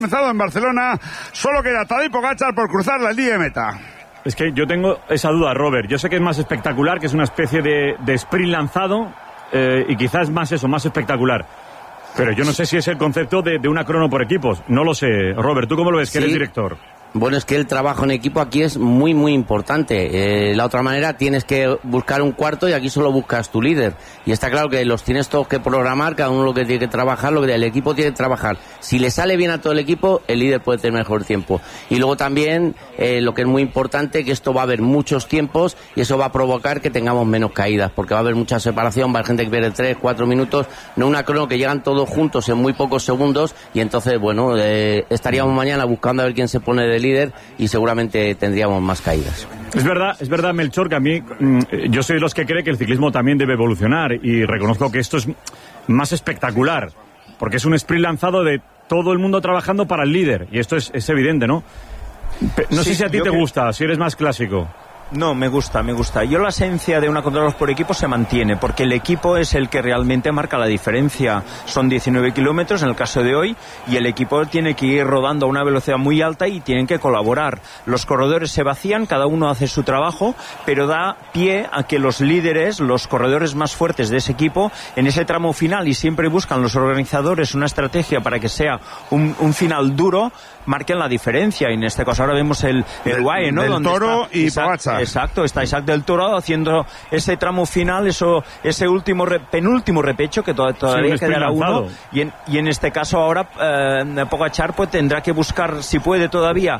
Comenzado en Barcelona, solo queda Tadej Pogačar por cruzar la línea de meta. Es que yo tengo esa duda, Robert. Yo sé que es más espectacular, que es una especie de sprint lanzado, y quizás más espectacular. Pero yo no sé si es el concepto de una crono por equipos. No lo sé. Robert, ¿tú cómo lo ves, que eres director? Bueno, es que el trabajo en equipo aquí es muy, muy importante. La otra manera, tienes que buscar un cuarto y aquí solo buscas tu líder. Y está claro que los tienes todos que programar, cada uno lo que tiene que trabajar, lo que el equipo tiene que trabajar. Si le sale bien a todo el equipo, el líder puede tener mejor tiempo. Y luego también, lo que es muy importante, que esto va a haber muchos tiempos y eso va a provocar que tengamos menos caídas, porque va a haber mucha separación, va a haber gente que pierde 3, 4 minutos, no una crono que llegan todos juntos en muy pocos segundos y entonces, bueno, estaríamos mañana buscando a ver quién se pone de líder y seguramente tendríamos más caídas. Es verdad, Melchor, que a mí, yo soy de los que cree que el ciclismo también debe evolucionar y reconozco que esto es más espectacular, porque es un sprint lanzado de todo el mundo trabajando para el líder, y esto es evidente, ¿no? No sé si a ti te gusta, si eres más clásico. No, me gusta. Yo la esencia de una contrarreloj por equipo se mantiene, porque el equipo es el que realmente marca la diferencia. Son 19 kilómetros en el caso de hoy, y el equipo tiene que ir rodando a una velocidad muy alta y tienen que colaborar. Los corredores se vacían, cada uno hace su trabajo, pero da pie a que los líderes, los corredores más fuertes de ese equipo, en ese tramo final, y siempre buscan los organizadores una estrategia para que sea un final duro, marquen la diferencia. Y en este caso ahora vemos el UAE, ¿no? Del Toro y Pogačar. Exacto, está Isaac del Toro haciendo ese tramo final, ese penúltimo repecho, que todavía quedará uno, y en este caso ahora Pogačar pues tendrá que buscar, si puede todavía,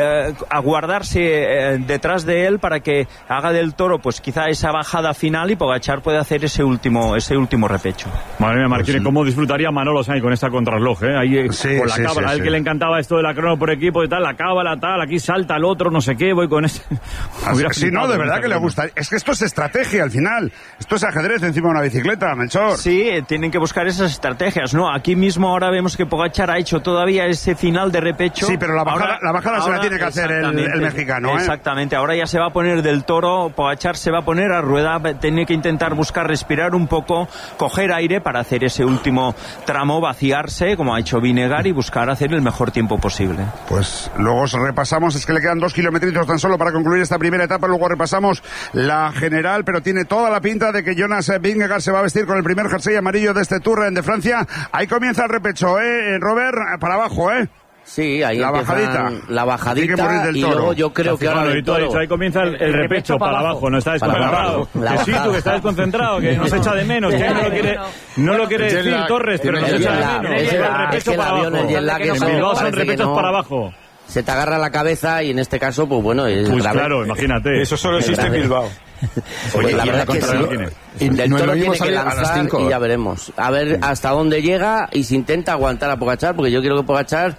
aguardarse detrás de él para que haga del Toro pues quizá esa bajada final y Pogačar puede hacer ese último repecho. Madre mía, Marquines, pues cómo disfrutaría Manolo Sainz con esta contrarreloj, Ahí con la cábala, a él que le encantaba esto de la crono por equipo y tal, la cábala, tal, aquí salta el otro, no sé qué, voy con este. Sí, no, de verdad que le gusta. Es que esto es estrategia al final. Esto es ajedrez encima de una bicicleta, Melchor. Sí, tienen que buscar esas estrategias, ¿no? Aquí mismo ahora vemos que Pogačar ha hecho todavía ese final de repecho. Sí, pero la bajada se la tiene que hacer el mexicano, Exactamente, ahora ya se va a poner del Toro, Pogačar se va a poner a rueda, tiene que intentar buscar respirar un poco, coger aire para hacer ese último tramo, vaciarse, como ha hecho Vinegar, y buscar hacer el mejor tiempo posible. Pues luego repasamos, es que le quedan 2 kilometritos tan solo para concluir esta primera etapa, luego repasamos la general, pero tiene toda la pinta de que Jonas Vingegaard se va a vestir con el primer jersey amarillo de este Tour de Francia. Ahí comienza el repecho, Robert, para abajo, Sí, ahí la bajadita y luego yo creo que ahora ahí comienza el repecho para abajo, no está desconcentrado. Que sí, tú que estás desconcentrado, que nos echa de menos, que no lo quiere decir Torres, pero nos echa de menos. El repecho para abajo. En Bilbao son repechos para abajo. Se te agarra la cabeza y en este caso, pues bueno, es grave. Claro, imagínate. Eso solo existe en Bilbao. Oye, la verdad que sí. Del Toro tiene que lanzar y ya veremos. A ver hasta dónde llega y si intenta aguantar a Pogačar, porque yo quiero que Pogačar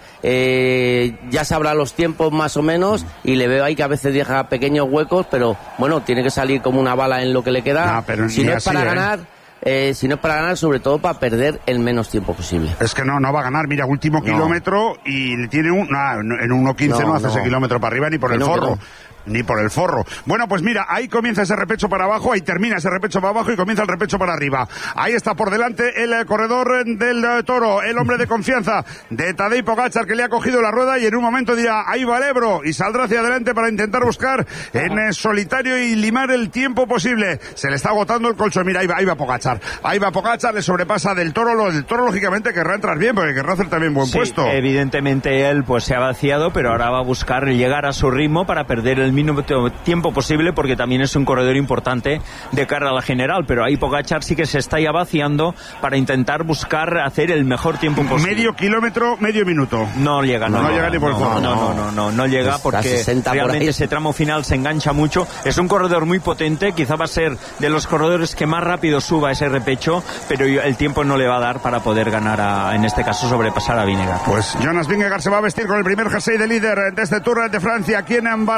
ya sabrá los tiempos más o menos y le veo ahí que a veces deja pequeños huecos, pero bueno, tiene que salir como una bala en lo que le queda. Si no es para ganar... si no es para ganar, sobre todo para perder el menos tiempo posible. Es que no va a ganar. Mira, último kilómetro y tiene en 1.15 no hace ese kilómetro para arriba ni por el forro. Ni por el forro. Bueno, pues mira, ahí comienza ese repecho para abajo, ahí termina ese repecho para abajo y comienza el repecho para arriba. Ahí está por delante el corredor del Toro, el hombre de confianza de Tadej Pogačar, que le ha cogido la rueda y en un momento dirá, ahí va el Ebro, y saldrá hacia adelante para intentar buscar en solitario y limar el tiempo posible. Se le está agotando el colchón. Mira, ahí va Pogačar. Ahí va Pogačar, le sobrepasa del Toro. Del Toro, lógicamente, querrá entrar bien, porque querrá hacer también buen puesto. Evidentemente él pues se ha vaciado, pero ahora va a buscar llegar a su ritmo para perder el mínimo tiempo posible, porque también es un corredor importante de cara a la general, pero ahí Pogačar sí que se está ya vaciando para intentar buscar hacer el mejor tiempo posible. Medio kilómetro, medio minuto. No llega ni por el fondo. No llega, porque realmente ese tramo final se engancha mucho. Es un corredor muy potente, quizá va a ser de los corredores que más rápido suba ese repecho, pero el tiempo no le va a dar para poder ganar en este caso sobrepasar a Vingegaard. Pues Jonas Vingegaard se va a vestir con el primer jersey de líder de este Tour de Francia aquí en Barcelona.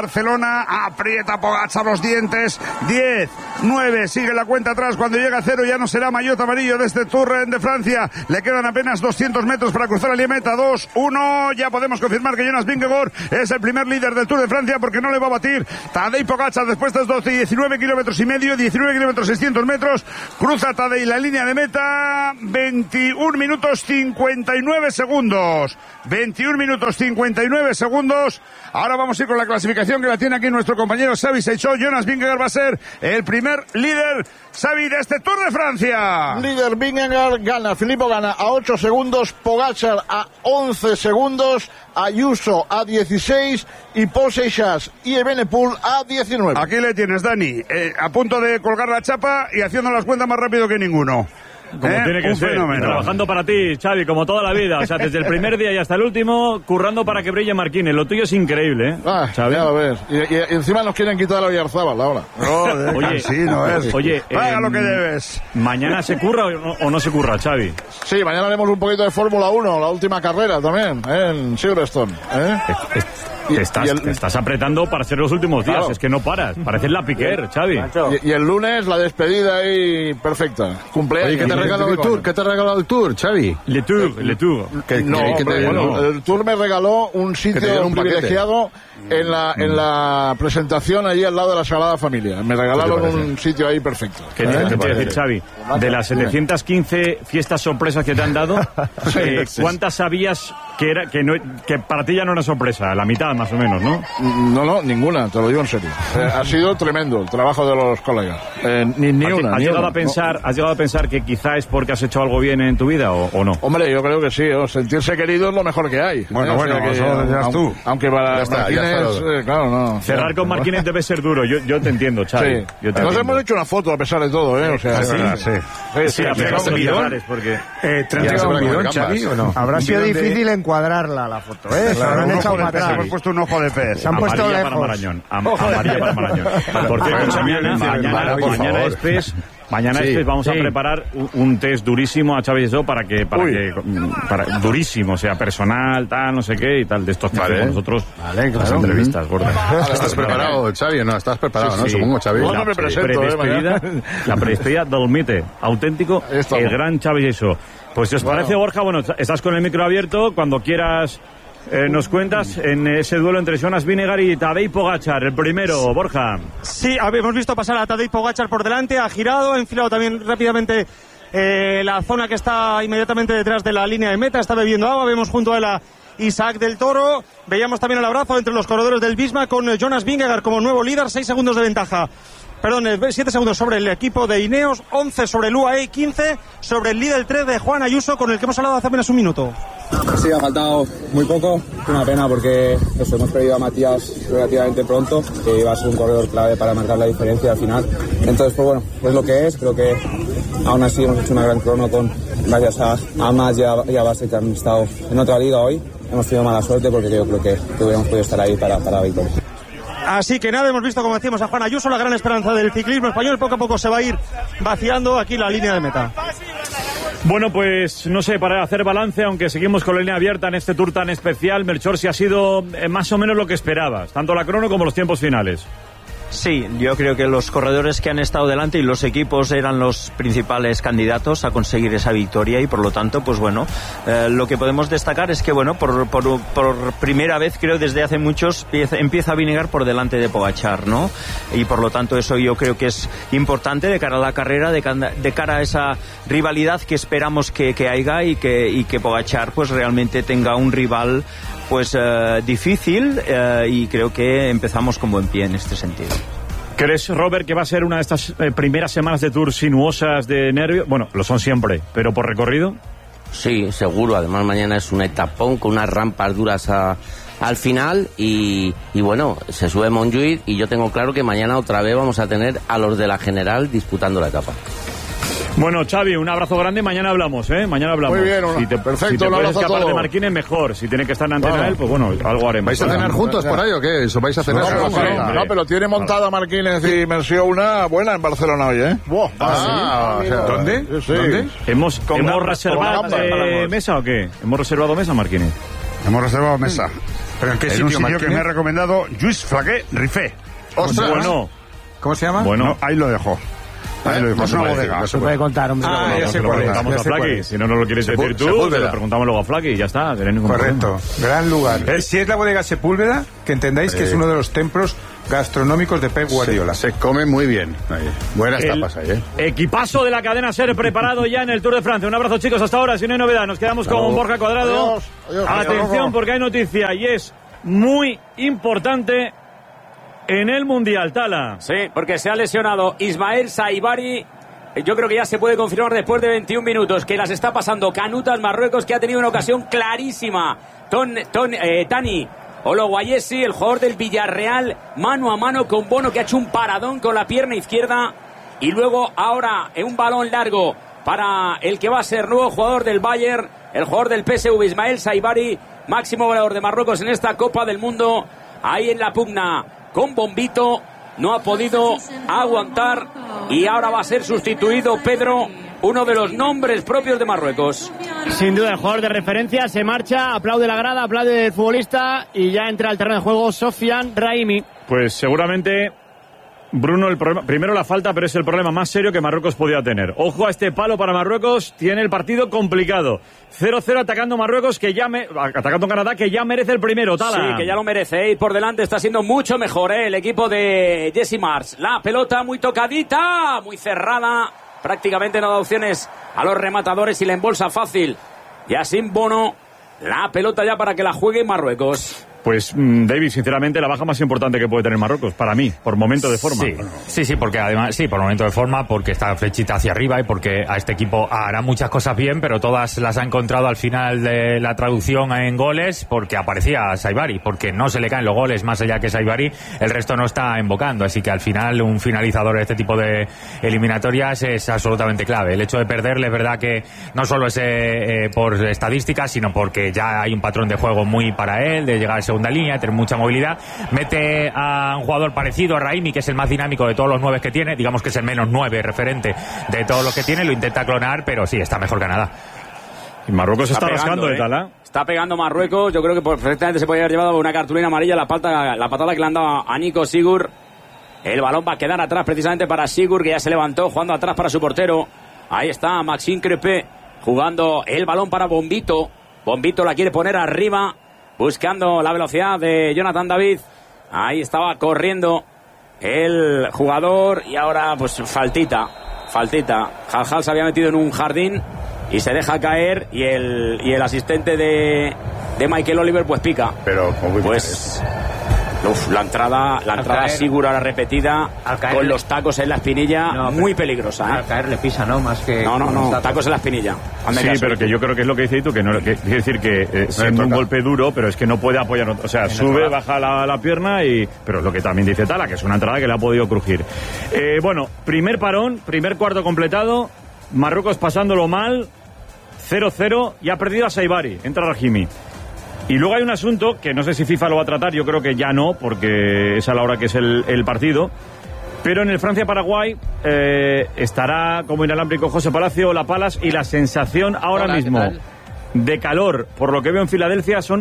última, aprieta Pogačar los dientes, 10, 9, sigue la cuenta atrás, cuando llega a 0 ya no será maillot amarillo de este Tour de Francia, le quedan apenas 200 metros para cruzar la línea meta, 2, 1, ya podemos confirmar que Jonas Vingegaard es el primer líder del Tour de Francia porque no le va a batir Tadej Pogačar después de 12 y 19 kilómetros y medio, 19 kilómetros 600 metros, cruza Tadej la línea de meta, 21 minutos 59 segundos, 21 minutos 59 segundos. Ahora vamos a ir con la clasificación que la tiene aquí nuestro compañero Xavi Seixó. Jonas Vingegaard va a ser el primer líder, Xavi, de este Tour de Francia. Líder Vingegaard gana, Filippo gana a 8 segundos, Pogačar a 11 segundos, Ayuso a 16 y Paul Seixas y Evenepoel a 19. Aquí le tienes, Dani, a punto de colgar la chapa y haciendo las cuentas más rápido que ninguno. Como tiene que ser, trabajando para ti, Xavi, como toda la vida, o sea, desde el primer día y hasta el último, currando para que brille Marquines. Lo tuyo es increíble, ¿eh? Xavi. Ya lo ves. Y encima nos quieren quitar a Oyarzábal ahora. Oye, sí, no es. Oye, paga lo que debes. ¿Mañana se curra o no se curra, Xavi? Sí, mañana haremos un poquito de Fórmula 1, la última carrera también, en Silverstone. Te estás apretando para ser los últimos días, claro. Es que no paras, pareces la Piquer, Xavi. Y el lunes la despedida ahí perfecta, cumpleaños. Oye, ¿qué te ha regalado el Tour? ¿Qué te ha regalado el Tour, Xavi? Le Tour. El Tour me regaló un sitio privilegiado en la presentación allí al lado de la Sagrada Familia. Me regalaron un sitio ahí perfecto. ¿Qué te voy a decir, Xavi? De las 715 fiestas sorpresas que te han dado, ¿cuántas sabías que para ti ya no era sorpresa? La mitad, más o menos, ¿no? No, ninguna, te lo digo en serio. Ha sido tremendo el trabajo de los colegas. Ni una. ¿Has llegado a pensar que quizá es porque has hecho algo bien en tu vida o no? Hombre, yo creo que sí. Sentirse querido es lo mejor que hay. Bueno, eso dirás tú. Aunque para Marquines, claro, no. Cerrar con Marquines debe ser duro. Yo te entiendo, Xavi. Sí. Nos hemos hecho una foto a pesar de todo, ¿eh? O sea, sí. Porque... ¿Te han llegado un bidón, Xavi, o no? Habrá sido difícil encuadrarla la foto, ¿eh? Se habrán echado para atrás. Hemos puesto un ojo de pez. Se han puesto amarilla lejos. Para Marañón. Amarilla para Marañón. Por cierto, mañana vamos a preparar un test durísimo a Xavi Seixó para durísimo, o sea, personal, tal, no sé qué y tal, de estos que hacemos nosotros. Vale, las entrevistas gordas. ¿Estás preparado, Xavi? No, estás preparado, ¿no? Supongo, Xavi. No me presento, la predespedida del mite auténtico, el gran Xavi Seixó. Pues si os parece, Borja, bueno, estás con el micro abierto, cuando quieras nos cuentas en ese duelo entre Jonas Vingegaard y Tadej Pogačar, el primero, Borja. Sí, hemos visto pasar a Tadej Pogačar por delante, ha girado, ha enfilado también rápidamente la zona que está inmediatamente detrás de la línea de meta, está bebiendo agua, vemos junto a él a Isaac del Toro, veíamos también el abrazo entre los corredores del Visma con Jonas Vingegaard como nuevo líder, 6 segundos de ventaja. 7 segundos sobre el equipo de Ineos, 11 sobre el UAE, 15 sobre el líder 3 de Juan Ayuso, con el que hemos hablado hace apenas un minuto. Sí, ha faltado muy poco, una pena porque hemos perdido a Matías relativamente pronto, que iba a ser un corredor clave para marcar la diferencia al final. Entonces, pues bueno, es lo que es, creo que aún así hemos hecho una gran crono gracias a Amas y a Base, que han estado en otra liga hoy. Hemos tenido mala suerte porque yo creo que hubiéramos podido estar ahí para la victoria. Así que nada, hemos visto, como decíamos, a Juan Ayuso, la gran esperanza del ciclismo español. Poco a poco se va a ir vaciando aquí la línea de meta. Bueno, pues no sé, para hacer balance, aunque seguimos con la línea abierta en este Tour tan especial, Melchor, si ha sido más o menos lo que esperabas, tanto la crono como los tiempos finales. Sí, yo creo que los corredores que han estado delante y los equipos eran los principales candidatos a conseguir esa victoria y por lo tanto, pues bueno, lo que podemos destacar es que, bueno, por primera vez, creo desde hace muchos, empieza a Vingegaard por delante de Pogačar, ¿no? Y por lo tanto eso yo creo que es importante de cara a la carrera, de cara a esa rivalidad que esperamos que haya y que Pogačar pues realmente tenga un rival pues difícil y creo que empezamos con buen pie en este sentido. ¿Crees, Robert, que va a ser una de estas primeras semanas de Tour sinuosas de nervios? Bueno, lo son siempre, pero por recorrido. Sí, seguro. Además, mañana es un etapón con unas rampas duras al final y bueno, se sube Montjuïc y yo tengo claro que mañana otra vez vamos a tener a los de la General disputando la etapa. Bueno, Xavi, un abrazo grande. Mañana hablamos, ¿eh? Mañana hablamos. Muy bien, perfecto. Si te puedes escapar de Marquines, mejor. Si tiene que estar en antena él, pues bueno, algo haremos. ¿Vais a cenar juntos por ahí o qué? ¿Eso vais a cenar? No, pero tiene montada Marquines y Merció una buena en Barcelona hoy, ¿eh? ¿Dónde? Sí. ¿Hemos reservado mesa o qué? ¿Hemos reservado mesa, Marquines? Hemos reservado mesa. ¿Pero en qué sitio, un sitio Martínez? que me ha recomendado Lluís Flaqué Rifé. ¡Ostras! Bueno. ¿Cómo se llama? Bueno. No, ahí lo dejo. Ahí lo dejo. Es una bodega. No se puede contar, hombre. Ya sé Lo cuál es. preguntamos Ya a sé cuál Flaky. es. Si no nos lo quieres decir tú, Sepúlveda. lo preguntamos luego a Flaky y ya está. No hay ningún Correcto. Gran lugar. Si es la bodega Sepúlveda, que entendáis que es uno de los templos gastronómicos de Pep Guardiola. Se come muy bien. Ahí. Buenas El tapas ahí, equipazo de la cadena SER preparado ya en el Tour de Francia. Un abrazo, chicos, hasta ahora. Si no hay novedad, nos quedamos con Borja Cuadrado. Adiós, adiós, Atención, adiós. porque hay noticia y es muy importante en el Mundial, Tala. Sí, porque se ha lesionado Ismael Saibari. Yo creo que ya se puede confirmar después de 21 minutos que las está pasando Canutas Marruecos, que ha tenido una ocasión clarísima. Tani Ologuayesi, el jugador del Villarreal, mano a mano con Bono, que ha hecho un paradón con la pierna izquierda. Y luego ahora en un balón largo para el que va a ser nuevo jugador del Bayern, el jugador del PSV, Ismael Saibari, máximo goleador de Marruecos en esta Copa del Mundo. Ahí en la pugna con Bombito, no ha podido aguantar y ahora va a ser sustituido Pedro, uno de los nombres propios de Marruecos. Sin duda, el jugador de referencia se marcha, aplaude la grada, aplaude el futbolista y ya entra al terreno de juego Sofian Raimi. Pues seguramente, Bruno, el problema, primero la falta, pero es el problema más serio que Marruecos podía tener. Ojo a este palo para Marruecos, tiene el partido complicado. 0-0 atacando Marruecos, atacando Canadá, que ya merece el primero, Tala. Sí, que ya lo merece, ir por delante está siendo mucho mejor, el equipo de Jesse Marsch. La pelota muy tocadita, muy cerrada, prácticamente no da opciones a los rematadores y la embolsa fácil. Yacine Bono, la pelota ya para que la juegue Marruecos. Pues, David, sinceramente, la baja más importante que puede tener Marruecos, para mí, por momento de forma. Sí, porque además, sí, por momento de forma, porque está flechita hacia arriba y porque a este equipo hará muchas cosas bien, pero todas las ha encontrado al final de la traducción en goles porque aparecía Saibari, porque no se le caen los goles más allá que Saibari, el resto no está invocando, así que al final un finalizador de este tipo de eliminatorias es absolutamente clave. El hecho de perderle es verdad que no solo es por estadísticas, sino porque ya hay un patrón de juego muy para él, de llegar a segunda línea, tener mucha movilidad. Mete a un jugador parecido a Raimi, que es el más dinámico de todos los 9 que tiene, digamos que es el menos 9 referente de todos los que tiene, lo intenta clonar, pero sí, está mejor Canadá. Y Marruecos está rascando, Tala. Está pegando Marruecos, yo creo que perfectamente se podría haber llevado una cartulina amarilla la patada que le han dado a Nico Sigur. El balón va a quedar atrás precisamente para Sigur, que ya se levantó jugando atrás para su portero. Ahí está Maxime Crépé jugando el balón para Bombito. Bombito la quiere poner arriba, buscando la velocidad de Jonathan David. Ahí estaba corriendo el jugador y ahora pues faltita. Jal se había metido en un jardín y se deja caer y el asistente de Michael Oliver pues pica. Pero pues la entrada segura, la repetida, con los tacos en la espinilla, muy peligrosa. Al caer le pisa, ¿no? Más que... No, tacos en la espinilla. Sí, pero que yo creo que es lo que dice tú, que quiere decir que siendo un golpe duro, pero es que no puede apoyar, o sea, sube, baja la pierna, pero lo que también dice Tala, que es una entrada que le ha podido crujir. Bueno, primer parón, primer cuarto completado, Marruecos pasándolo mal, 0-0, y ha perdido a Saibari, entra Rahimi. Y luego hay un asunto que no sé si FIFA lo va a tratar, yo creo que ya no, porque es a la hora que es el partido. Pero en el Francia-Paraguay estará como inalámbrico José Palacio, La Palas, y la sensación ahora mismo de calor, por lo que veo en Filadelfia, son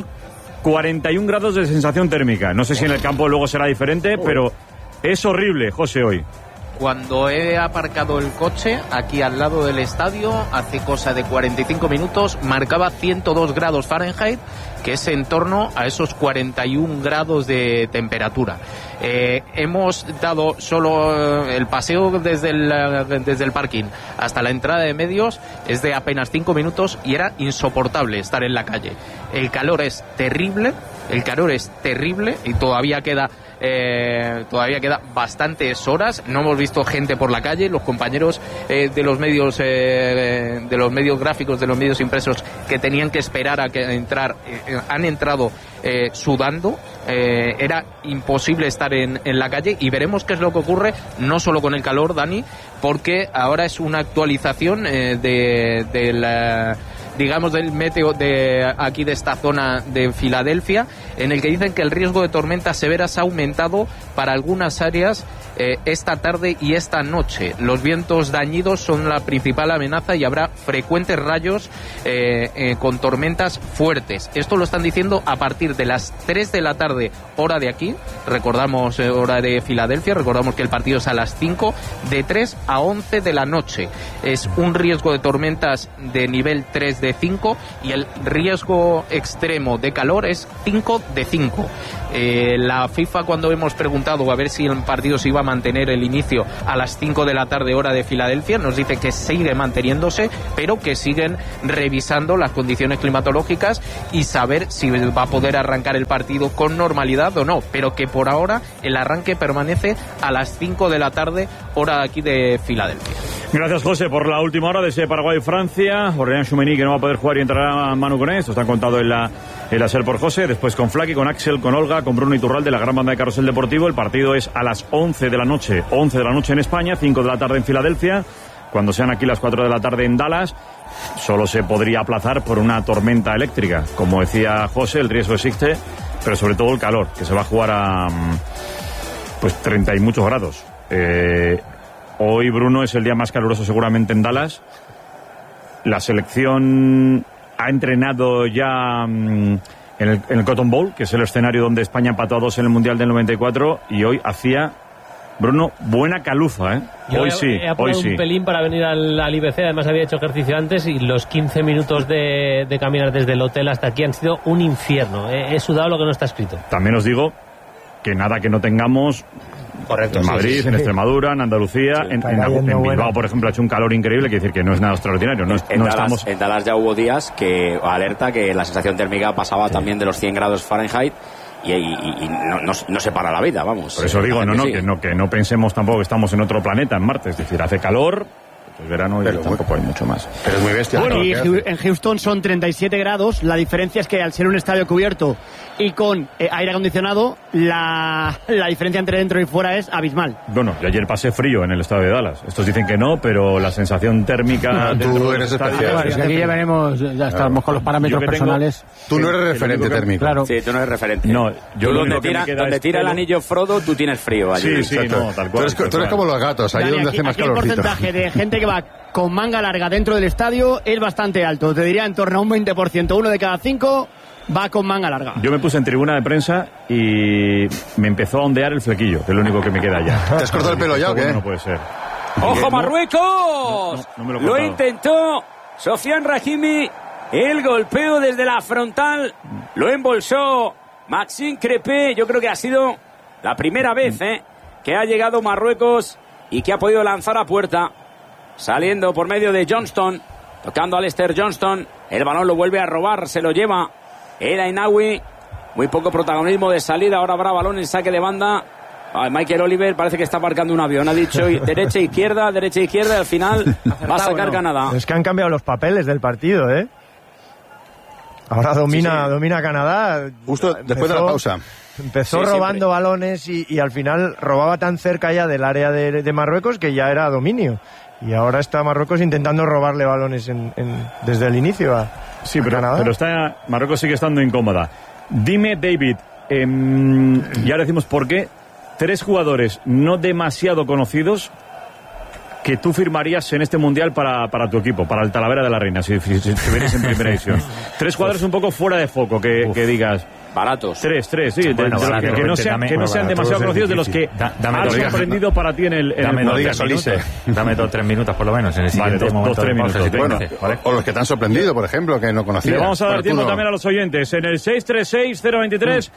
41 grados de sensación térmica. No sé si en el campo luego será diferente, pero es horrible, José, hoy. Cuando he aparcado el coche aquí al lado del estadio, hace cosa de 45 minutos, marcaba 102 grados Fahrenheit, que es en torno a esos 41 grados de temperatura. Hemos dado solo el paseo desde el parking hasta la entrada de medios, es de apenas 5 minutos y era insoportable estar en la calle. El calor es terrible y todavía queda bastantes horas. No hemos visto gente por la calle. Los compañeros de los medios gráficos, de los medios impresos, que tenían que esperar a entrar, han entrado sudando. Era imposible estar en la calle, y veremos qué es lo que ocurre, no solo con el calor, Dani, porque ahora es una actualización digamos, del meteo de aquí de esta zona de Filadelfia, en el que dicen que el riesgo de tormentas severas ha aumentado para algunas áreas esta tarde y esta noche. Los vientos dañidos son la principal amenaza y habrá frecuentes rayos con tormentas fuertes. Esto lo están diciendo a partir de las 3 de la tarde, hora de aquí, recordamos hora de Filadelfia, recordamos que el partido es a las 5, de 3 a 11 de la noche. Es un riesgo de tormentas de nivel 3 de 5 y el riesgo extremo de calor es 5 de 5. La FIFA, cuando hemos preguntado a ver si el partido se iba a mantener el inicio a las 5 de la tarde hora de Filadelfia, nos dice que sigue manteniéndose, pero que siguen revisando las condiciones climatológicas y saber si va a poder arrancar el partido con normalidad o no, pero que por ahora el arranque permanece a las 5 de la tarde hora aquí de Filadelfia. Gracias, José, por la última hora de ese Paraguay-Francia. Aurélien Tchouameni, que no va a poder jugar y entrará Manu Koné. Esto está contado en la SER por José. Después con Flaky, con Axel, con Olga, con Bruno Iturralde, la gran banda de Carrusel Deportivo. El partido es a las 11 de la noche. 11 de la noche en España, 5 de la tarde en Filadelfia. Cuando sean aquí las 4 de la tarde en Dallas, solo se podría aplazar por una tormenta eléctrica. Como decía José, el riesgo existe, pero sobre todo el calor, que se va a jugar a 30 y muchos grados. Hoy, Bruno, es el día más caluroso seguramente en Dallas. La selección ha entrenado ya en el Cotton Bowl, que es el escenario donde España empató a 2 en el Mundial del 94, y hoy hacía, Bruno, buena caluza, ¿eh? Hoy sí, he apurado un pelín para venir al IBC, además había hecho ejercicio antes y los 15 minutos de caminar desde el hotel hasta aquí han sido un infierno. He sudado lo que no está escrito. También os digo que nada que no tengamos. Correcto, en Madrid, sí. En Extremadura, en Andalucía, en Bilbao, por ejemplo, ha hecho un calor increíble, quiere decir que no es nada extraordinario. En Dallas ya hubo días que alerta que la sensación térmica pasaba también de los 100 grados Fahrenheit y no se para la vida, vamos. Por eso digo, que no pensemos tampoco que estamos en otro planeta, en Marte, es decir, hace calor. Es verano y tampoco hay mucho más. Pero es muy bestia. Bueno, y en Houston son 37 grados. La diferencia es que al ser un estadio cubierto y con aire acondicionado, la diferencia entre dentro y fuera es abismal. Bueno, yo ayer pasé frío en el estadio de Dallas. Estos dicen que no, pero la sensación térmica... tú eres especial. Es que aquí ya veremos, ya estamos con los parámetros personales. Tú no eres referente térmico. Claro. Sí, tú no eres referente. No, yo donde tira el anillo Frodo, tú tienes frío allí. Sí, no, tal cual. Tú eres como los gatos, ahí Dani, donde hace más calorcito. El porcentaje de gente que va con manga larga dentro del estadio es bastante alto. Te diría en torno a un 20%. 1 de cada 5 va con manga larga. Yo me puse en tribuna de prensa y me empezó a ondear el flequillo, que es lo único que me queda ya. ¿Te has cortado el pelo ya o qué? No puede ser. ¡Ojo, Marruecos! No me lo intentó Sofiane Rahimi. El golpeo desde la frontal lo embolsó Maxime Crépé. Yo creo que ha sido la primera vez que ha llegado Marruecos y que ha podido lanzar a puerta. Saliendo por medio de Johnston, tocando a Lester Johnston. El balón lo vuelve a robar, se lo lleva El Ainaoui. Muy poco protagonismo de salida. Ahora habrá balón en saque de banda. Michael Oliver parece que está aparcando un avión. Ha dicho derecha, izquierda, y al final va a sacar Canadá. Es que han cambiado los papeles del partido, ¿eh? Ahora domina Canadá. Justo después de la pausa. Empezó robando balones y al final robaba tan cerca ya del área de Marruecos que ya era dominio. Y ahora está Marruecos intentando robarle balones desde el inicio a Canadá. Pero Marruecos sigue estando incómoda. Dime, David, y ahora decimos por qué 3 jugadores no demasiado conocidos que tú firmarías en este Mundial para tu equipo, para el Talavera de la Reina, si estuvierais en primera división. 3 jugadores un poco fuera de foco, que digas... Baratos. 3, sí. Bueno, que no sean demasiado conocidos, de los que han sorprendido para ti en el Dame 2 o 3 minutos por lo menos en el siguiente momento. 2 o 3 minutos. O los que te han sorprendido, por ejemplo, que no conocías. Le vamos a dar tiempo también a los oyentes en el 636-023-099.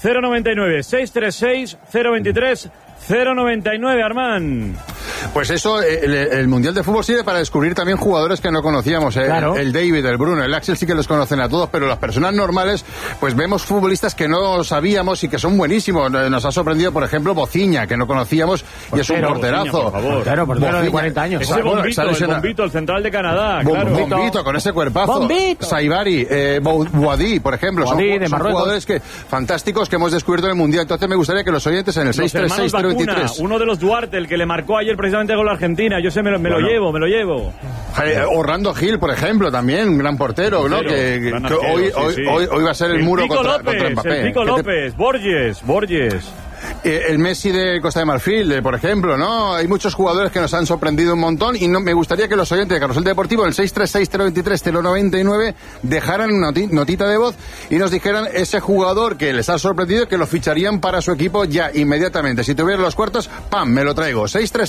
636-023-099, Armand. Pues eso, el Mundial de Fútbol sirve para descubrir también jugadores que no conocíamos. Claro. El David, el Bruno, el Axel sí que los conocen a todos, pero las personas normales, pues vemos futbolistas que no sabíamos y que son buenísimos. Nos ha sorprendido, por ejemplo, Bociña, que no conocíamos y es un porterazo. Claro, portero de 40 años. Ese Bombito, el central de Canadá. Bombito, con ese cuerpazo. Saibari, Bouadi, por ejemplo. Son jugadores fantásticos que hemos descubierto en el Mundial. Entonces me gustaría que los oyentes en el 636-023... Uno de los Duarte, el que le marcó ayer precisamente precisamente con la Argentina. Yo sé, me lo llevo. Orlando Gil, por ejemplo, también, un gran portero, ¿no? Que hoy va a ser el muro contra Mbappé. El Pico López, Borges. El Messi de Costa de Marfil, por ejemplo, ¿no? Hay muchos jugadores que nos han sorprendido un montón y me gustaría que los oyentes de Carrusel Deportivo, el 636-023-099, dejaran una notita de voz y nos dijeran ese jugador que les ha sorprendido, que lo ficharían para su equipo ya, inmediatamente. Si tuviera los cuartos, ¡pam!, me lo traigo.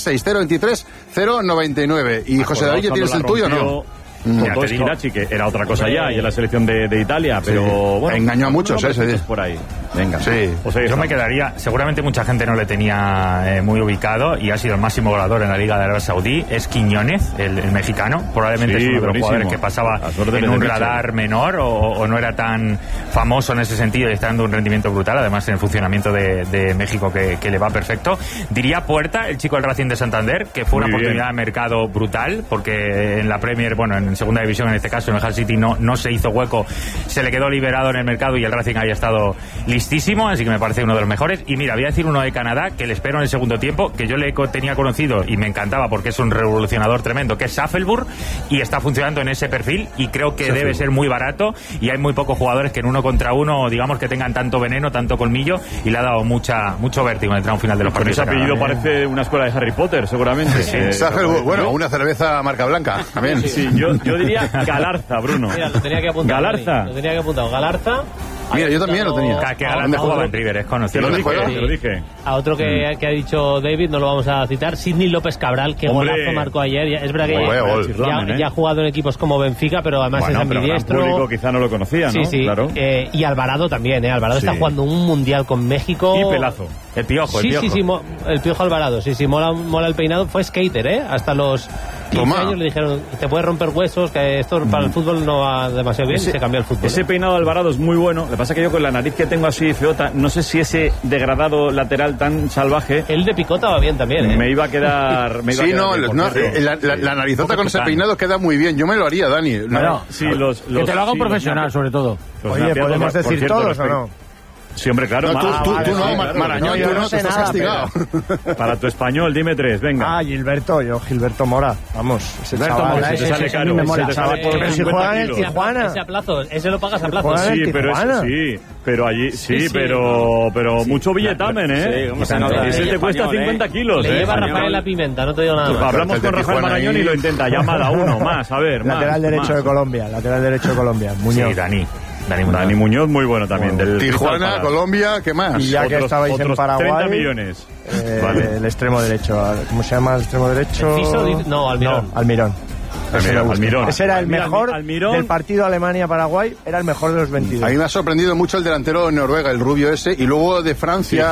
636-023-099. Y José David, ¿tienes el tuyo o no? Con Schiracci, que era otra cosa ya, y en la selección de Italia, pero bueno, engañó a muchos, por ahí. Venga, sí. Yo me quedaría, seguramente mucha gente no le tenía muy ubicado y ha sido el máximo goleador en la Liga de Arabia Saudí, es Quiñónez, el mexicano, probablemente es uno de los jugadores que pasaba en un radar menor o no era tan famoso en ese sentido y está dando un rendimiento brutal, además en el funcionamiento de México que le va perfecto. Diría Puerta, el chico del Racing de Santander, que fue una oportunidad de mercado brutal, porque en la Premier, en segunda división, en este caso en el Hull City, no se hizo hueco, se le quedó liberado en el mercado y el Racing había estado listísimo, así que me parece uno de los mejores. Y mira, voy a decir uno de Canadá que le espero en el segundo tiempo, que yo le tenía conocido y me encantaba porque es un revolucionador tremendo, que es Saffelburg, y está funcionando en ese perfil y creo que debe ser muy barato, y hay muy pocos jugadores que en 1 contra 1, digamos, que tengan tanto veneno, tanto colmillo, y le ha dado mucho vértigo en el tramo final de los partidos. Ese apellido parece una escuela de Harry Potter, seguramente. Saffelburg, una cerveza marca blanca también. Sí, yo diría Galarza, Bruno. Mira, lo tenía que apuntar. Galarza. Mira, yo también lo tenía. Que Galarza jugaba en River, es conocido. Te lo dije. A otro que ha dicho David, no lo vamos a citar, Sidney López Cabral, que golazo marcó ayer. Es verdad que ya ha jugado en equipos como Benfica, pero además es ambidiestro. El público quizá no lo conocía, ¿no? Sí. Claro. Y Alvarado también, Alvarado está jugando un mundial con México. Y pelazo. El Piojo. Sí, el Piojo Alvarado. Sí, mola el peinado. Fue skater, hasta los 15 años le dijeron, te puedes romper huesos, que esto para el fútbol no va demasiado bien, y se cambió el fútbol. Ese peinado de Alvarado es muy bueno. Lo que pasa es que yo con la nariz que tengo así feota, no sé si ese degradado lateral tan salvaje. El de Picota va bien también, Me iba a quedar. La narizota con ese peinado queda muy bien. Yo me lo haría, Dani. Que te lo haga un profesional, sobre todo. Oye, ¿podemos decir todos o no? Sí, hombre, claro. Tú no, Marañón, tú no, te estás castigado. Para tu español, dime 3, venga. Gilberto Mora. Vamos, Gilberto Mora, te sale caro. Pero si juega en el Tijuana. Ese a plazo, ese lo pagas a plazo. Sí, pero allí, pero mucho billetamen, ¿eh? Ese te cuesta 50 kilos, Le lleva Rafael La Pimenta, no te digo nada más. Hablamos con Rafael Marañón y lo intenta. Llamada uno más, a ver. Lateral derecho de Colombia, Muñoz. Sí, Dani Muñoz, muy bueno también. Del Tijuana, Colombia, ¿qué más? Y ya que estabais en Paraguay, 30 millones. El extremo derecho. ¿Cómo se llama el extremo derecho? No, Almirón. Ese era el mejor del partido Alemania-Paraguay, era el mejor de los 22. A mí me ha sorprendido mucho el delantero de Noruega, el rubio ese, y luego de Francia,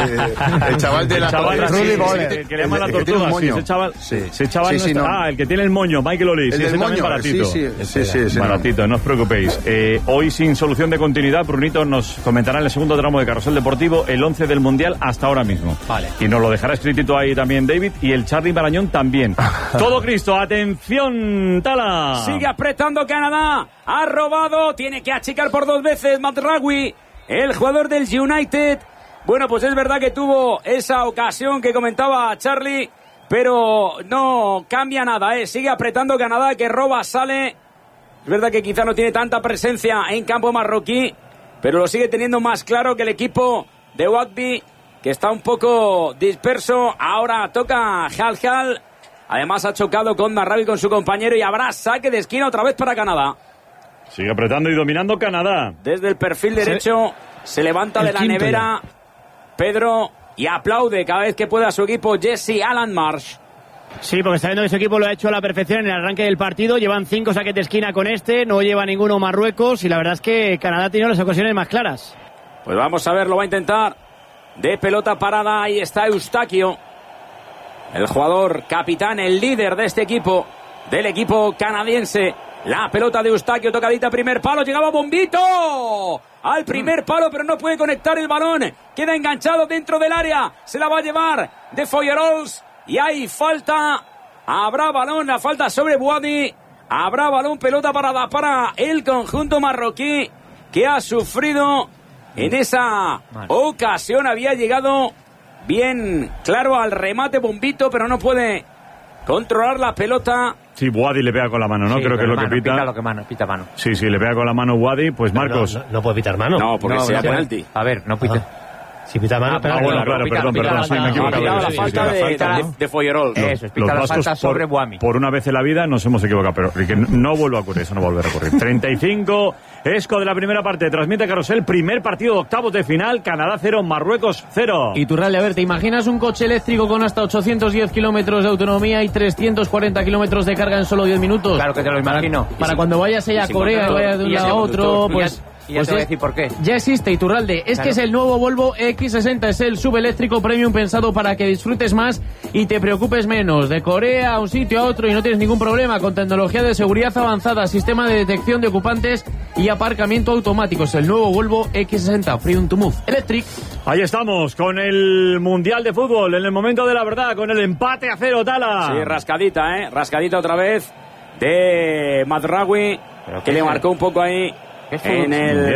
el chaval de la... El que le llama la tortuga, ese chaval el que tiene el moño, Michael Olise, ese también baratito. Sí, baratito, no os preocupéis. Hoy sin solución de continuidad, Brunito nos comentará en el segundo tramo de Carrusel Deportivo el 11 del Mundial hasta ahora mismo. Vale. Y nos lo dejará escritito ahí también David, y el Charly Marañón también. Todo Cristo, atención, Tala. Sigue apretando Canadá. Ha robado. Tiene que achicar por 2 veces Mazraoui, el jugador del United. Bueno, pues es verdad que tuvo esa ocasión que comentaba Charlie, pero no cambia nada, ¿eh? Sigue apretando Canadá, que roba, sale. Es verdad que quizá no tiene tanta presencia en campo marroquí, pero lo sigue teniendo más claro que el equipo de Wagby, que está un poco disperso. Ahora toca Hal. Además ha chocado con Marrabi, con su compañero, y habrá saque de esquina otra vez para Canadá. Sigue apretando y dominando Canadá. Desde el perfil derecho se levanta de la nevera Pedro y aplaude cada vez que puede a su equipo Jesse Alan Marsh. Sí, porque está viendo que su equipo lo ha hecho a la perfección en el arranque del partido. Llevan 5 saques de esquina con no lleva ninguno Marruecos, y la verdad es que Canadá tiene las ocasiones más claras. Pues vamos a ver, lo va a intentar. De pelota parada, ahí está Eustaquio, el jugador capitán, el líder de este equipo, del equipo canadiense. La pelota de Eustaquio, tocadita, primer palo, llegaba Bombito al primer palo, pero no puede conectar el balón. Queda enganchado dentro del área, se la va a llevar de Foyerols, y hay falta. Habrá balón, la falta sobre Boadi. Habrá balón, pelota parada para el conjunto marroquí, que ha sufrido en esa ocasión. Había llegado bien claro al remate, Bombito, pero no puede controlar la pelota. Sí, Wadi le pega con la mano, ¿no? Sí, creo que es lo que pita. Pita mano. Sí, le pega con la mano Wadi. Pues Marcos. No puede pitar mano. No, porque sea penalti. A ver, no pita. Si pita mano, bueno, claro, perdón, sí, me he equivocado. La falta de Follerols. Eso, es pita la falta sobre Buami. Por una vez en la vida nos hemos equivocado, pero que no vuelva a ocurrir, eso no vuelve a ocurrir. 35, Esco de la primera parte, transmite Carrusel, primer partido de octavos de final, Canadá 0, Marruecos 0. Y Turralde, a ver, ¿te imaginas un coche eléctrico con hasta 810 kilómetros de autonomía y 340 kilómetros de carga en solo 10 minutos? Claro que te lo imagino. Para cuando vayas allá a Corea y vayas de un lado a otro, pues... Y ya te voy a decir por qué. Ya existe, Iturralde. Es que es el nuevo Volvo X60. Es el subeléctrico premium pensado para que disfrutes más y te preocupes menos. De Corea a un sitio a otro y no tienes ningún problema. Con tecnología de seguridad avanzada, sistema de detección de ocupantes y aparcamiento automático. Es el nuevo Volvo X60 Freedom to Move Electric. Ahí estamos, con el Mundial de Fútbol, en el momento de la verdad, con el empate a 0, Tala. Sí, rascadita, rascadita otra vez de Mazraoui, que le marcó un poco ahí. En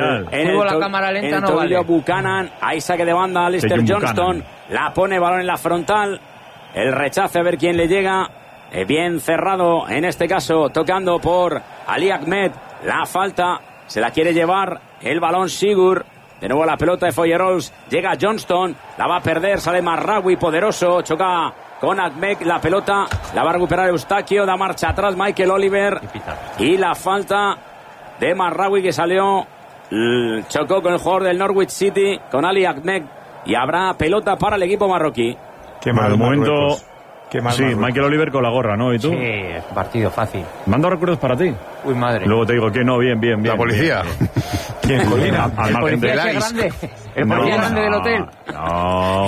la cámara lenta no vale. Buchanan, ahí saque de banda Alistair Johnston, la pone balón en la frontal, el rechace a ver quién le llega, bien cerrado en este caso, tocando por Ali Ahmed, la falta, se la quiere llevar el balón Sigur, de nuevo la pelota de Follerols, llega Johnston, la va a perder, sale Mazraoui poderoso, choca con Ahmed, la pelota, la va a recuperar Eustaquio, da marcha atrás Michael Oliver, y la falta de Mazraoui que salió, chocó con el jugador del Norwich City, con Ali Ahmed, y habrá pelota para el equipo marroquí. Qué mal momento. Sí, Marruecos. Michael Oliver con la gorra, ¿no? ¿Y tú? Sí, partido fácil. ¿Mando recuerdos para ti? Uy, madre. Luego te digo que no, bien. La policía. ¿Quién? ¿El policía grande? ¿El policía grande del hotel? No.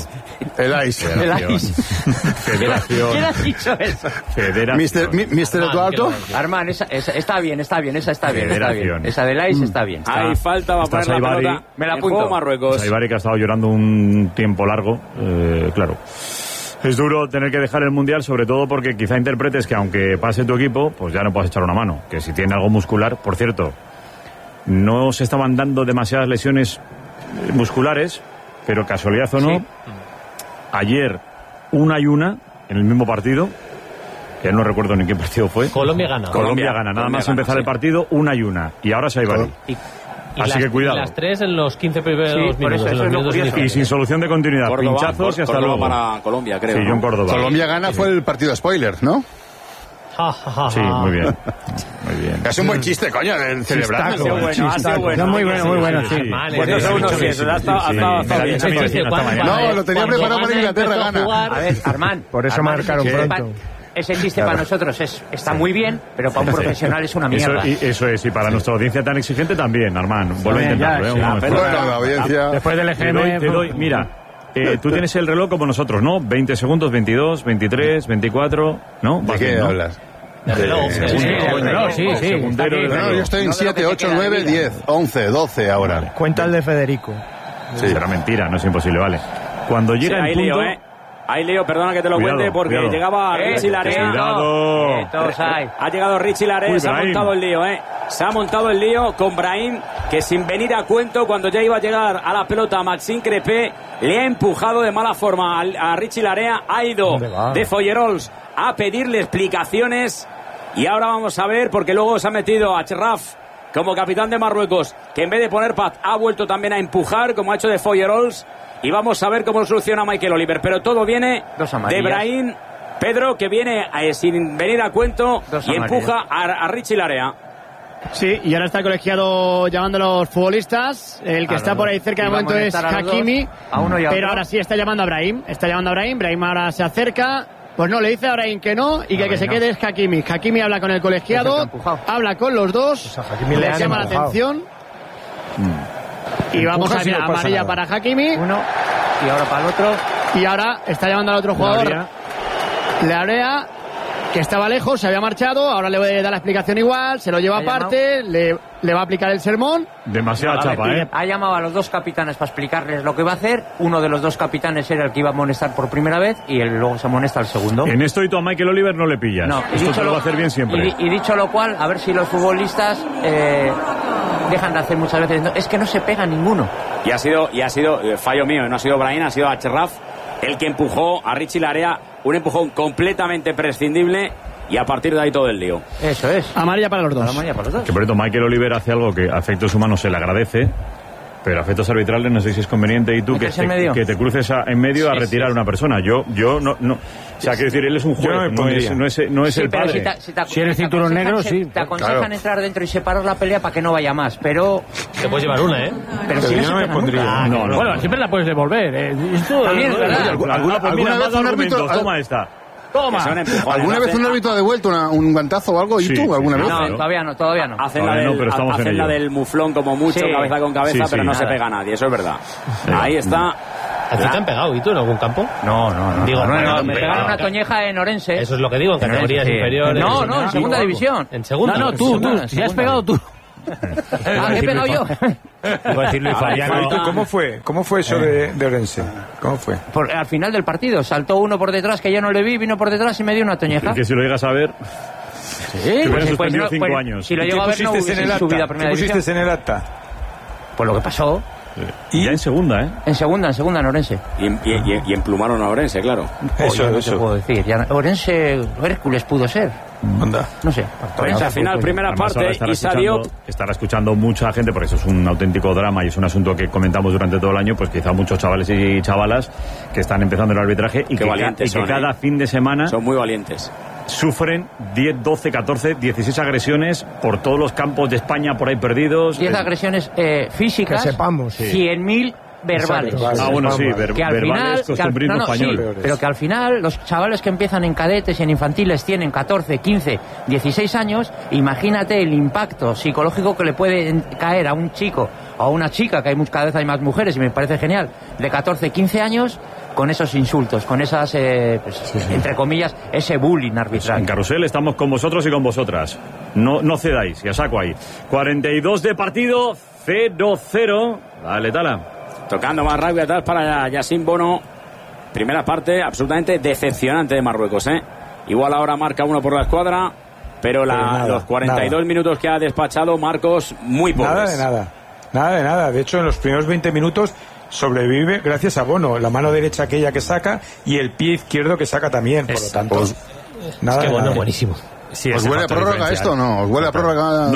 El ICE. Federación. ¿Quién ha dicho eso? Mr. Eduardo. Armán, esa está bien, esa está bien. Federación. Esa del ICE está bien. Ahí falta, va a poner la pelota. Me la apunto. Marruecos. Saibari, que ha estado llorando un tiempo largo, claro. Es duro tener que dejar el Mundial, sobre todo porque quizá interpretes que aunque pase tu equipo, pues ya no puedes echar una mano. Que si tiene algo muscular, por cierto, no se estaban dando demasiadas lesiones musculares, pero casualidad o no, ayer una en el mismo partido, que no recuerdo ni qué partido fue. Colombia gana. Nada más empezar el partido, una. Y ahora Saibari. Así que cuidado. Y las 3 en los 15 primeros minutos. Y sin solución de continuidad. Córdoba, pinchazos y hasta Córdoba luego. para Colombia, creo. Sí, ¿no? yo en Córdoba. Colombia gana fue el partido spoiler, ¿no? Sí, muy bien. Es un buen chiste, coño, de celebrar. Ha sido bueno. Muy bueno, sí. No, lo tenía preparado para Inglaterra gana. A ver, Armán. Por eso marcaron pronto. Ese chiste para nosotros está muy bien, pero para un profesional es una mierda. Eso es, y para nuestra audiencia tan exigente también, Armán. Vuelve a intentarlo. La audiencia. Después del EGM... Te doy, mira, tú tienes el reloj como nosotros, ¿no? 20 segundos, 22, 23, 24, ¿no? ¿De qué hablas? Sí. Yo estoy en 7, 8, 9, 10, 11, 12 ahora. Cuenta el de Federico. Sí, será mentira, no es imposible, vale. Cuando llega el punto... Hay lío, perdona que te lo cuente, porque llegaba Richie Larea. Ha llegado Richie Larea, se ha montado el lío, Se ha montado el lío con Brahim, que sin venir a cuento, cuando ya iba a llegar a la pelota Maxime Crepé, le ha empujado de mala forma a Richie Larea. Ha ido de Follerols a pedirle explicaciones. Y ahora vamos a ver, porque luego se ha metido a Achraf como capitán de Marruecos, que en vez de poner paz ha vuelto también a empujar, como ha hecho de Follerols. Y vamos a ver cómo lo soluciona Michael Oliver. Pero todo viene de Brahim, Pedro, que viene sin venir a cuento y empuja a Richie Larea. Sí, y ahora está el colegiado llamando a los futbolistas. El que está por ahí cerca de momento es Hakimi. Pero ahora sí está llamando a Brahim. Brahim ahora se acerca. Pues no, le dice a Brahim que no y que el que se quede es Hakimi. Hakimi habla con el colegiado, habla con los dos, le llama la atención. Y vamos a ver amarilla para Hakimi. Uno, y ahora para el otro. Y ahora está llamando al otro jugador. Larea, que estaba lejos, se había marchado. Ahora le voy a dar la explicación igual. Se lo lleva aparte, le va a aplicar el sermón. Demasiada chapa, Ha llamado a los dos capitanes para explicarles lo que va a hacer. Uno de los dos capitanes era el que iba a amonestar por primera vez y luego se amonesta el segundo. En esto y tú a Michael Oliver no le pillas. No, esto te lo va a hacer bien siempre. Y dicho lo cual, a ver si los futbolistas dejan de hacer muchas veces. No, es que no se pega ninguno. Y ha sido fallo mío, no ha sido Brahim, ha sido Achraf el que empujó a Richie Larea, un empujón completamente prescindible, y a partir de ahí todo el lío. Eso es. Amarilla para los dos. Que por cierto, Michael Oliver hace algo que a efectos humanos se le agradece, pero a efectos arbitrales no sé si es conveniente, y tú que te cruces en medio a retirar a una persona. Yo no. O sea, quiero decir, él es un juez, no es el padre. Si eres cinturón negro, sí. Te aconsejan entrar dentro y separar la pelea para que no vaya más, pero... Te puedes llevar una, ¿eh? Pero si yo no me pondría. No. Bueno, siempre la puedes devolver. Esto también es verdad. ¿Alguna vez un árbitro... Toma esta. Toma. ¿Alguna vez un árbitro ha devuelto un guantazo o algo? ¿Y tú? ¿Alguna vez? No, todavía no. Hacen la del muflón como mucho, cabeza con cabeza, pero no se pega a nadie, eso es verdad. Ahí está. ¿A ti te han pegado, y tú, en algún campo? No. Digo, me pegaron una toñeja en Orense. Eso es lo que digo, en categorías inferiores. No, en segunda división. En segunda. No, tú, si has pegado tú. ¿Qué he pegado yo? ¿Cómo fue eso de Orense? ¿Cómo fue? Al final del partido saltó uno por detrás que yo no le vi, vino por detrás y me dio una toñeja. Es que si lo llegas a ver... Sí, pues 5 años. Si lo llego a ver, no hubiese subido a primera división. ¿Qué pusiste en el acta? Pues lo que pasó. Y ya en segunda, ¿eh? En segunda, en Orense. Y emplumaron a Orense, claro. Eso. No te puedo decir. Orense, Hércules pudo ser. Anda. No sé. Orense al final, primera parte, y salió... Estará escuchando mucha gente, porque eso es un auténtico drama y es un asunto que comentamos durante todo el año, pues quizá muchos chavales y chavalas que están empezando el arbitraje y que cada fin de semana... Son muy valientes. Sufren 10, 12, 14, 16 agresiones por todos los campos de España por ahí perdidos. 10 agresiones físicas, que sepamos, 100.000 verbales. Bueno, sí, verbales, costumbrismo español. Sí, pero que al final los chavales que empiezan en cadetes y en infantiles tienen 14, 15, 16 años, imagínate el impacto psicológico que le puede caer a un chico o a una chica, que cada vez hay más mujeres y me parece genial, de 14, 15 años, con esos insultos, con esas, entre comillas, ese bullying arbitral. En Carrusel estamos con vosotros y con vosotras. No cedáis, ya saco ahí. 42 de partido, 0-0. Dale, Tala. Tocando más rugby atrás para Yacine Bono. Primera parte absolutamente decepcionante de Marruecos, ¿eh? Igual ahora marca uno por la escuadra, pero los 42 minutos que ha despachado Marcos, muy pobres. Nada de nada. De hecho, en los primeros 20 minutos sobrevive gracias a Bono, la mano derecha aquella que saca y el pie izquierdo que saca también, por lo tanto nada, es que Bono buenísimo. Sí, ¿os huele a prórroga esto o no? ¿Os huele a prórroga?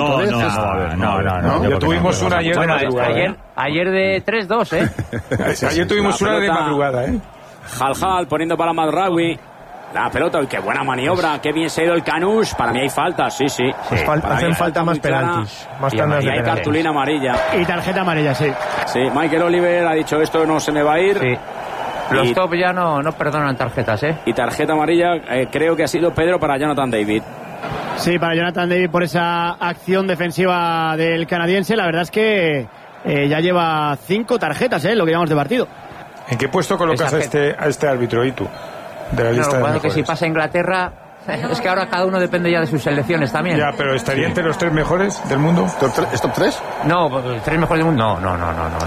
No. Ya tuvimos una ayer de madrugada. Ayer de 3-2, ¿eh? Ayer tuvimos una de madrugada, ¿eh? Jal poniendo para Madraoui. La pelota, qué buena maniobra, qué bien se ha ido el Canush. Para mí hay falta, sí. Hacen falta más penaltis. Más tandas de hay cartulina amarilla. Y tarjeta amarilla, sí. Sí, Michael Oliver ha dicho esto no se me va a ir. Sí. Los top ya no perdonan tarjetas, ¿eh? Y tarjeta amarilla creo que ha sido Pedro para Jonathan David. Sí, para Jonathan David por esa acción defensiva del canadiense. La verdad es que ya lleva 5 tarjetas, lo que llevamos de partido. ¿En qué puesto colocas a este árbitro y tú? De la lista de mejores. Que si pasa a Inglaterra, es que ahora cada uno depende ya de sus selecciones también. Ya, pero ¿estaría entre los 3 mejores del mundo? ¿Es top 3? No, 3 mejores del mundo. No.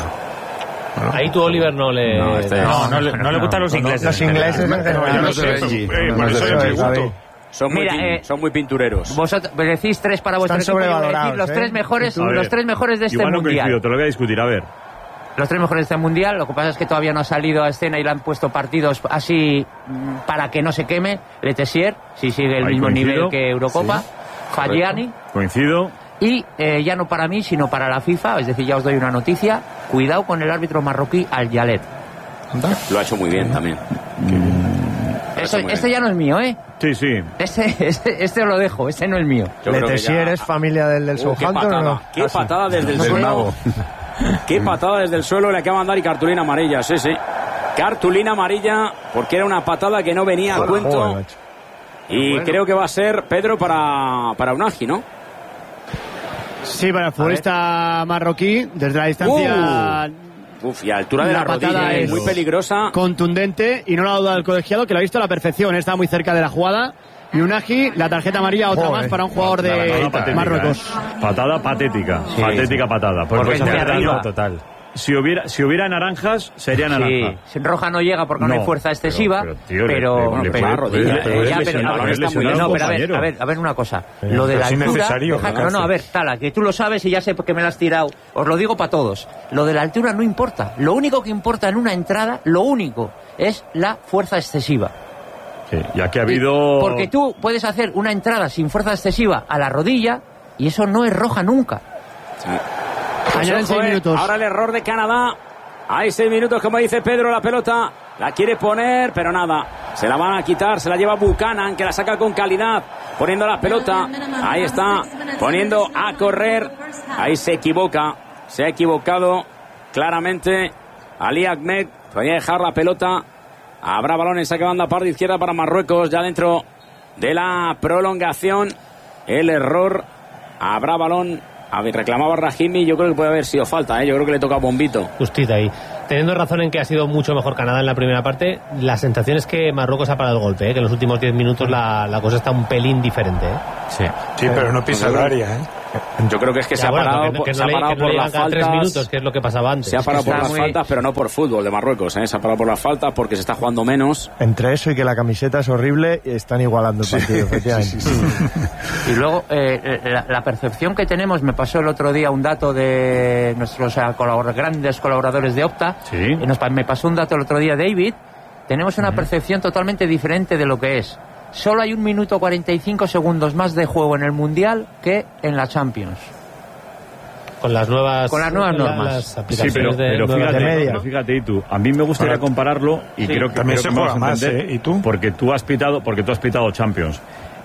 Ahí tú, Oliver, no le gustan los ingleses. Los ingleses no sé. Por eso yo pregunto. Son muy pintureros. Vosotros decís 3 para vuestro equipo, decir los 3 mejores, los 3 mejores de este mundial. Te lo voy a discutir, a ver. Los 3 mejores de este mundial, lo que pasa es que todavía no ha salido a escena y le han puesto partidos así para que no se queme. Letessier, si sigue el mismo nivel que Eurocopa. Fagiani. Coincido. Y ya no para mí, sino para la FIFA, es decir, ya os doy una noticia. Cuidado con el árbitro marroquí Al-Yalet. Lo ha hecho muy bien también. Este ya no es mío, ¿eh? Sí. Este os lo dejo, este no es mío. Letessier es familia del Southampton, ¿o no? Qué patada desde el suelo. Qué patada desde el suelo le acaba de mandar y cartulina amarilla, sí. Cartulina amarilla porque era una patada que no venía a cuento. Y creo que va a ser, Pedro, para Unagi, ¿no? Sí, para el futbolista marroquí, desde la distancia... y a altura de la rodilla, es muy peligrosa. Contundente, y no la duda del colegiado, que lo ha visto a la perfección, está muy cerca de la jugada. Y Unagi, la tarjeta amarilla, otra más para un jugador de Marruecos. Patada patética. Sí. Patética patada. Porque es arriba total. si hubiera naranjas, sería naranja. Sí, roja no llega porque no hay fuerza excesiva, pero a ver una cosa. Lo de la altura, a ver, Tala, que tú lo sabes y ya sé que me lo has tirado. Os lo digo para todos. Lo de la altura no importa. Lo único que importa en una entrada, lo único, es la fuerza excesiva. Sí, ya que ha habido... Porque tú puedes hacer una entrada sin fuerza excesiva a la rodilla y eso no es roja nunca. Sí. Pues ahora el error de Canadá. Hay 6 minutos, como dice Pedro, la pelota la quiere poner, pero nada, se la van a quitar, se la lleva Buchanan, que la saca con calidad, poniendo la pelota, ahí está, poniendo a correr, ahí se ha equivocado claramente Ali Ahmed, podría dejar la pelota, habrá balón en saque banda parte izquierda para Marruecos, ya dentro de la prolongación, el error, habrá balón. A ver, reclamaba Rahimi, yo creo que puede haber sido falta, yo creo que le toca a Bombito. Justita ahí. Teniendo razón en que ha sido mucho mejor Canadá en la primera parte, la sensación es que Marruecos ha parado el golpe, que en los últimos 10 minutos la cosa está un pelín diferente. Sí, pero no pisa el área. Yo creo que es que se ha parado por las faltas. 3 minutos, que es lo que pasaba antes. Se ha parado por las faltas, pero no por fútbol de Marruecos. Se ha parado por las faltas porque se está jugando menos. Entre eso y que la camiseta es horrible, están igualando el partido, efectivamente. Y luego, la percepción que tenemos, me pasó el otro día un dato de nuestros grandes colaboradores de Opta. Sí. Me pasó un dato el otro día, David. Tenemos una percepción totalmente diferente de lo que es. Solo hay 1 minuto 45 segundos más de juego en el Mundial que en la Champions. Con las nuevas normas. Sí, pero fíjate, y tú, a mí me gustaría compararlo y creo que también se juega más, ¿y tú? Porque tú has pitado Champions.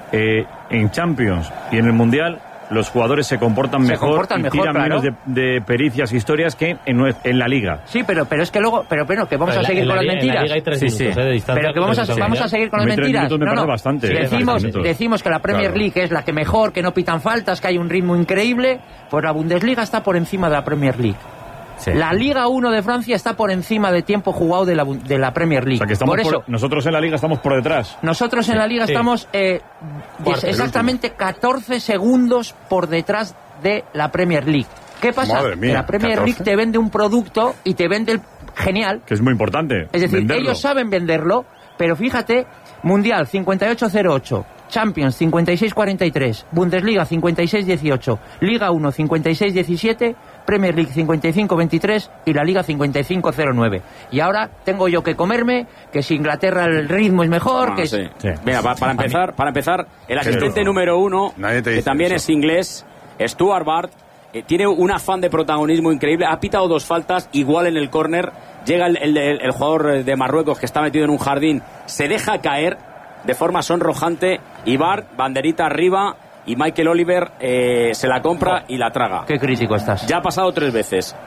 En Champions y en el Mundial los jugadores se comportan mejor, tiran menos de pericias e historias que en la Liga. Sí, pero es que luego, pero que vamos a seguir con las mentiras. En la Liga hay 3 minutos de distancia. Pero que vamos a seguir con las mentiras. Bastante. Decimos que la Premier League es la que mejor, que no pitan faltas, que hay un ritmo increíble, pues la Bundesliga está por encima de la Premier League. Sí. La Liga 1 de Francia está por encima de tiempo jugado de la Premier League. O sea, que nosotros en la Liga estamos por detrás. Nosotros en la Liga estamos exactamente 14 segundos por detrás de la Premier League. ¿Qué pasa? Madre mía, que la Premier 14. League te vende un producto y te vende el genial. Que es muy importante. Es decir, venderlo. Ellos saben venderlo, pero fíjate, Mundial 58-08, Champions 56-43, Bundesliga 56-18, Liga 1 56-17, Premier League 55-23 y la Liga 55-09. Y ahora tengo yo que comerme que si Inglaterra el ritmo es mejor, que sí. Mira, para empezar, el asistente número 1, que también es inglés, Stuart Bard, tiene un afán de protagonismo increíble, ha pitado 2 faltas, igual en el córner, llega el jugador de Marruecos que está metido en un jardín, se deja caer de forma sonrojante y Bard, banderita arriba, y Michael Oliver se la compra y la traga. Qué crítico estás. Ya ha pasado 3 veces.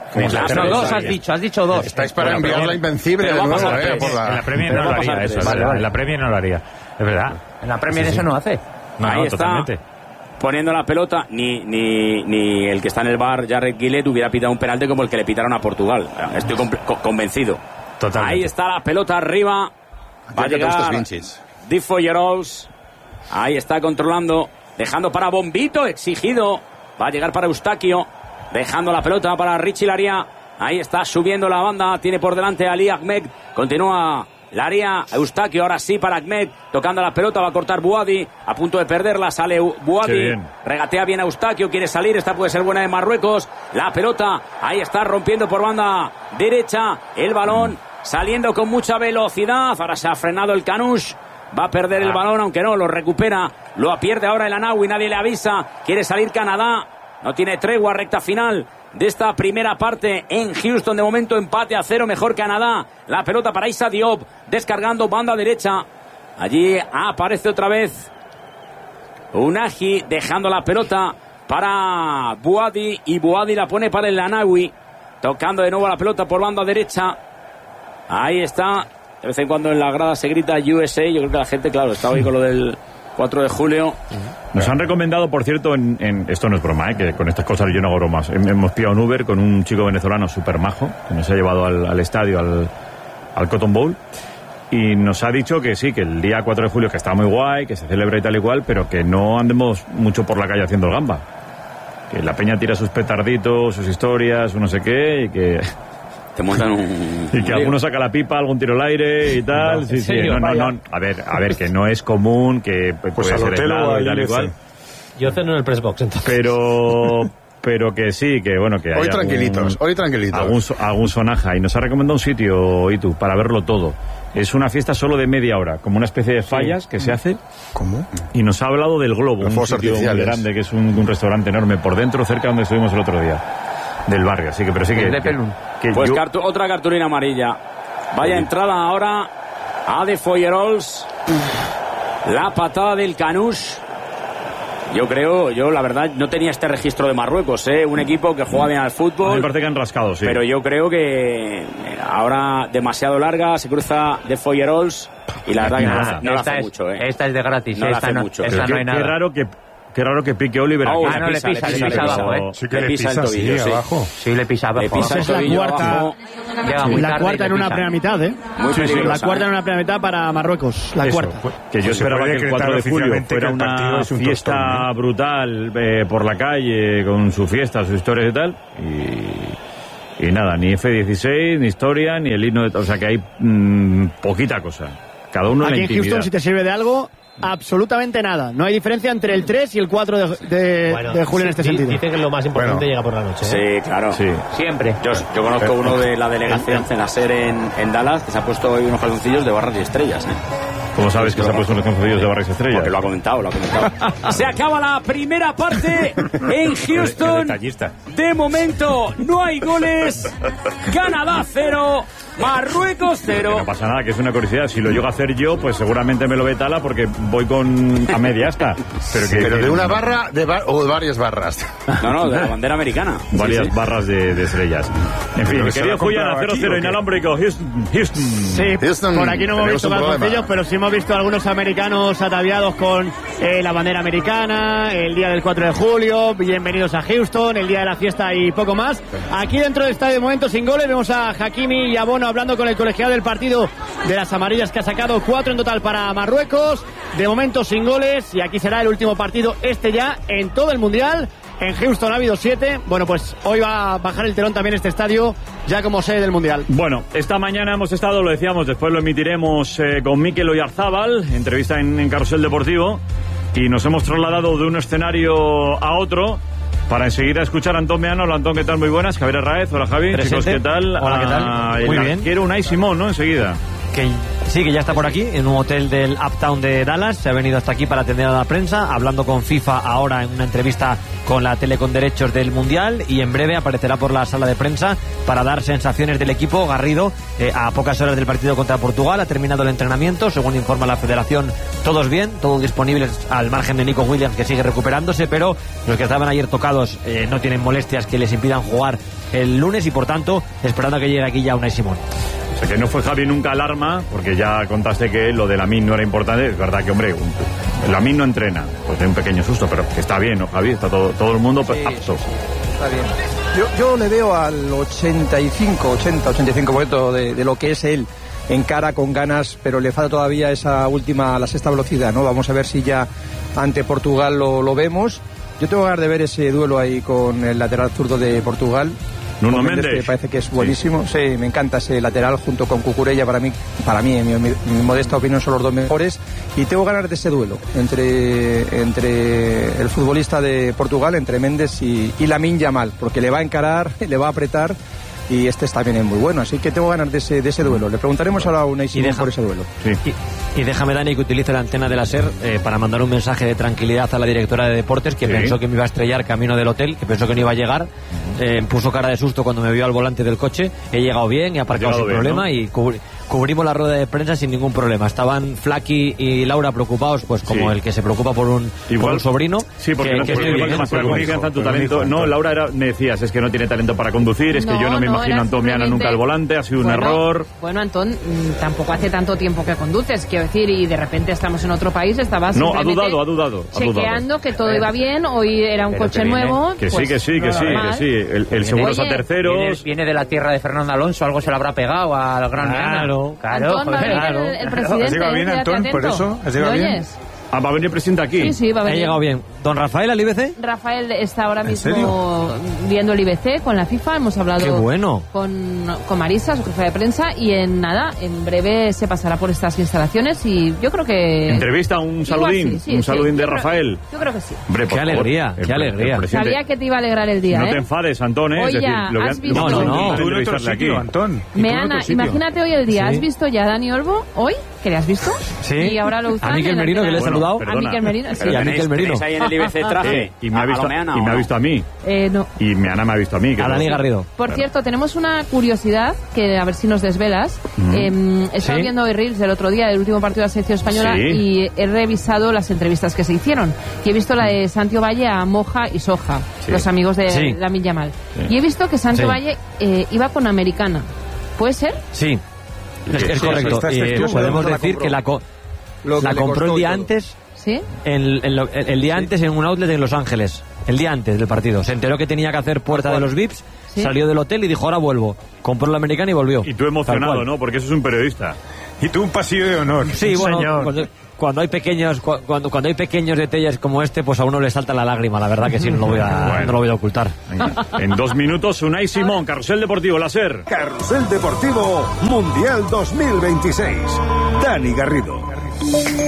Has dicho 2. Estáis para enviarla invencible de nuevo, En la Premier no lo haría eso. En la Premier no lo haría. Es verdad. En la Premier eso no hace. Ahí está. Totalmente. Poniendo la pelota, ni el que está en el bar, Jared Gillett, hubiera pitado un penalti como el que le pitaron a Portugal. Estoy convencido. Totalmente. Ahí está la pelota arriba. Va a llegar Di Follerols. Ahí está controlando. Dejando para Bombito, exigido. Va a llegar para Eustaquio. Dejando la pelota para Richie Laria. Ahí está subiendo la banda. Tiene por delante a Ali Ahmed. Continúa Laria. Eustaquio ahora sí para Ahmed. Tocando la pelota. Va a cortar Bouadi. A punto de perderla. Sale Bouadi. Regatea bien a Eustaquio. Quiere salir. Esta puede ser buena de Marruecos. La pelota. Ahí está rompiendo por banda derecha. El balón saliendo con mucha velocidad. Ahora se ha frenado el Canush. Va a perder el balón, aunque no, lo recupera. Lo pierde ahora el Anawi, nadie le avisa. Quiere salir Canadá. No tiene tregua, recta final de esta primera parte en Houston. De momento empate a 0, mejor Canadá. La pelota para Issa Diop, descargando banda derecha. Allí aparece otra vez Unahi, dejando la pelota para Bouadi. Y Bouadi la pone para el Anawi. Tocando de nuevo la pelota por banda derecha. Ahí está. De vez en cuando en la grada se grita USA. Yo creo que la gente, claro, está hoy con lo del 4 de julio. Nos han recomendado, por cierto, esto no es broma, que con estas cosas yo no hago bromas. Hemos pillado un Uber con un chico venezolano súper majo, que nos ha llevado al estadio, al Cotton Bowl. Y nos ha dicho que sí, que el día 4 de julio, que está muy guay, que se celebra y tal y cual, pero que no andemos mucho por la calle haciendo el gamba. Que la peña tira sus petarditos, sus historias, no sé qué, y que te montan un... Y que alguno saca la pipa, algún tiro al aire y tal. Sí, sí. No. A ver, que no es común, que puede ser aislado y tal igual. Yo ceno en el press box, entonces. Pero que sí, que bueno, que hoy tranquilitos. Algún sonaja. Y nos ha recomendado un sitio, Itu, para verlo todo. Es una fiesta solo de media hora, como una especie de fallas que se hace. ¿Cómo? Y nos ha hablado del Globo, un sitio muy grande, que es un restaurante enorme por dentro, cerca donde estuvimos el otro día, del barrio. Así que, pero sí que pues otra cartulina amarilla. Vaya entrada ahora a De Foyerols. La patada del Canush. Yo la verdad no tenía este registro de Marruecos, un equipo que juega bien al fútbol. Me parece que han rascado, sí. Pero yo creo que ahora demasiado larga, se cruza De Foyerols y la verdad que no la hace mucho. Esta es de gratis, no la hace mucho. Esta no hay nada. Qué raro que pique Oliver. No le pisa abajo, Sí que le pisa el tobillo, sí. Abajo. Sí, le pisa abajo. Esa es la cuarta en una primera mitad, La cuarta en una primera mitad para Marruecos. La cuarta. Que yo esperaba que el 4 de julio fuera una fiesta brutal por la calle, con su fiesta, sus historias y tal. Y nada, ni F-16, ni historia, ni el himno. O sea que hay poquita cosa. Cada uno en la intimidad. Aquí en Houston, si te sirve de algo... Absolutamente nada. No hay diferencia entre el 3 y el 4 de julio en este sentido. Dice que lo más importante llega por la noche. Sí, claro. Sí. Siempre. Yo conozco uno de la delegación Cenaser en Dallas que se ha puesto hoy unos calzoncillos de barras y estrellas. ¿Cómo sabes que se ha puesto unos calzoncillos de barras y estrellas? Porque lo ha comentado. Se acaba la primera parte en Houston. De momento no hay goles. Canadá 0. Marruecos 0. No pasa nada, que es una curiosidad. Si lo llego a hacer yo, pues seguramente me lo ve Tala porque voy a media hasta. Pero de una barra o de varias barras. No, de la bandera americana. Varias barras de estrellas. En fin, querido Julián, 0-0 inalámbrico. Houston. Sí, Houston, por aquí no hemos visto calzoncillos, pero sí hemos visto algunos americanos ataviados con la bandera americana, el día del 4 de julio, bienvenidos a Houston, el día de la fiesta y poco más. Aquí dentro del estadio de momento sin goles, vemos a Hakimi y a Bono hablando con el colegiado del partido de las amarillas, que ha sacado 4 en total para Marruecos, de momento sin goles, y aquí será el último partido ya en todo el Mundial. En Houston ha habido 7. Bueno, pues hoy va a bajar el telón también este estadio, ya como sede del Mundial. Bueno, esta mañana hemos estado, lo decíamos, después lo emitiremos con Mikel Oyarzábal, entrevista en Carrusel Deportivo, y nos hemos trasladado de un escenario a otro para enseguida escuchar a Antón Meano. Hola, Antón, ¿qué tal? Muy buenas. Javier Arraez, hola Javi. Presente. Chicos, ¿qué tal? Hola, ¿qué tal? Muy bien. Quiero Unai Simón, ¿no? Enseguida. Sí, que ya está por aquí, en un hotel del Uptown de Dallas. Se ha venido hasta aquí para atender a la prensa, hablando con FIFA ahora en una entrevista con la tele con derechos del Mundial, y en breve aparecerá por la sala de prensa para dar sensaciones del equipo. Garrido, a pocas horas del partido contra Portugal, ha terminado el entrenamiento, según informa la Federación, todos bien, todos disponibles, al margen de Nico Williams, que sigue recuperándose, pero los que estaban ayer tocados no tienen molestias que les impidan jugar el lunes, y por tanto esperando a que llegue aquí ya Unai Simón. O sea, que no fue Javi nunca alarma, porque ya contaste que lo de Lamine no era importante. Es verdad que, hombre, Lamine no entrena, pues de un pequeño susto, pero que está bien, ¿no, Javi? Está todo el mundo apto. Sí, está bien. Yo le veo al 80-85% de lo que es él en cara, con ganas, pero le falta todavía la sexta velocidad, ¿no? Vamos a ver si ya ante Portugal lo vemos. Yo tengo ganas de ver ese duelo ahí con el lateral zurdo de Portugal. Nuno Méndez, que parece que es buenísimo. Sí, me encanta ese lateral junto con Cucurella. Para mí, en mi modesta opinión, son los dos mejores. Y tengo ganas de ese duelo entre el futbolista de Portugal, entre Méndez y Lamine Yamal, porque le va a encarar, le va a apretar. Y también es muy bueno, así que tengo ganas de ese duelo. Le preguntaremos ahora a Unai Simón por ese duelo. Sí. Y déjame, Dani, que utilice la antena de la SER para mandar un mensaje de tranquilidad a la directora de deportes, que pensó que me iba a estrellar camino del hotel, que pensó que no iba a llegar. Puso cara de susto cuando me vio al volante del coche. He llegado bien, he aparcado sin problema, ¿no? Y cubrimos la rueda de prensa sin ningún problema. Estaban Flaky y Laura preocupados, pues como el que se preocupa por un sobrino. Sí, porque tu talento. No, Laura me decías, es que no tiene talento para conducir, es que yo no me imagino a Antón Meano nunca al volante, ha sido un error. Bueno, Antón, tampoco hace tanto tiempo que conduces, quiero decir, y de repente estamos en otro país, estabas no, ha dudado. Chequeando que todo iba bien, hoy era un coche nuevo. Que sí. El seguros a terceros. Viene de la tierra de Fernando Alonso, algo se le habrá pegado al gran Meano. Claro. Antón, el presidente. ¿Has llegado bien, Antón? Por eso, ¿has llegado bien? ¿Va a venir el presidente aquí? Sí, va a venir. Ha llegado bien. ¿Don Rafael al IBC? Rafael está ahora mismo viendo el IBC con la FIFA. Hemos hablado ¡Qué bueno! con Marisa, su jefa de prensa, y en breve se pasará por estas instalaciones y yo creo que... ¿Entrevista un saludín? Un saludín de Rafael. Yo creo que sí. Hombre, qué alegría, qué alegría. Sabía que te iba a alegrar el día, No te enfades, Antón, ¿eh? Oye, es decir, ¿has visto? No. Tú en otro sitio, Antón. Imagínate hoy el día. ¿Has visto ya a Dani Olmo hoy? ¿Que le has visto? Sí. Y ahora lo ¿A Mikel Merino, que le he saludado? A Mikel Merino, sí. Y a Mikel Merino. ahí en el IBC traje? Y me ha visto a mí. No. Y Meana me ha visto a mí. A Dani Garrido. Por cierto, tenemos una curiosidad que a ver si nos desvelas. Estaba viendo hoy Reels el otro día del último partido de la selección española y he revisado las entrevistas que se hicieron. Y he visto la de Santi Valle a Moja y Soja, los amigos de Lamine Yamal. Y he visto que Santi Valle iba con Americana. ¿Puede ser? Sí. Es correcto. Podemos decir que la compró el día antes. ¿Sí? El día antes en un outlet en Los Ángeles. El día antes del partido. Se enteró que tenía que hacer puerta de los VIPs, salió del hotel y dijo, ahora vuelvo. Compró la americana y volvió. Y tú emocionado, ¿no? Porque eso es un periodista. Y tú un pasillo de honor. Sí, bueno, cuando hay pequeños cuando hay pequeños detalles como este, pues a uno le salta la lágrima, la verdad que sí, no lo voy a ocultar. En 2 minutos, Unai Simón, Carrusel Deportivo, la SER. Carrusel Deportivo Mundial 2026. Dani Garrido.